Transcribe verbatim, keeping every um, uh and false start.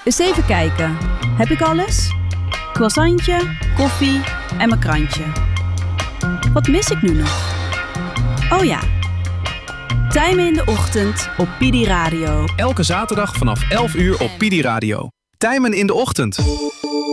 Eens even kijken. Heb ik alles? Croissantje, koffie en mijn krantje. Wat mis ik nu nog? Oh ja. Tijmen in de ochtend op P D Radio. Elke zaterdag vanaf elf uur op P D Radio. Tijmen in de ochtend.